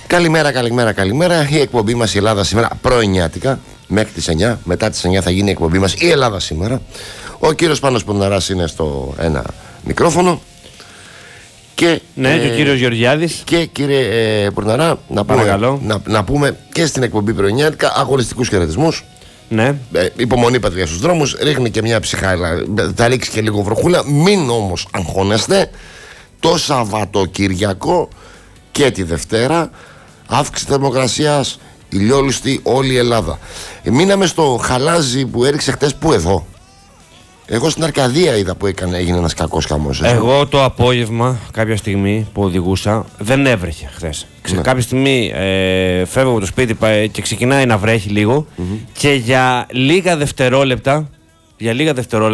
Καλημέρα. Η εκπομπή μας η Ελλάδα σήμερα πρωινιάτικα μέχρι τις 9. Μετά τις 9 θα γίνει η εκπομπή μας η Ελλάδα σήμερα. Ο κύριος Πάνος Πουρναράς είναι στο ένα μικρόφωνο. Και, ναι, και ο κύριος Γεωργιάδης. Και κύριε Πουρναρά, να πούμε και στην εκπομπή πρωινιάτικα αγωνιστικούς χαιρετισμούς. Ναι. Υπομονή πατριά στους δρόμους. Ρίχνει και μια ψυχάλα. Θα ρίξει και λίγο βροχούλα. Μην όμως αγχώνεστε. Το Σαββατοκυριακό και τη Δευτέρα αύξηση θερμοκρασίας, ηλιόλουστη όλη η Ελλάδα. Μείναμε στο χαλάζι που έριξε χτες. Πού εδώ? Εγώ στην Αρκαδία είδα που έγινε ένας κακός χαμός. Εγώ το απόγευμα, κάποια στιγμή που οδηγούσα, δεν έβρεχε χθες. Ναι. Κάποια στιγμή φεύγω από το σπίτι και ξεκινάει να βρέχει λίγο και για λίγα δευτερόλεπτα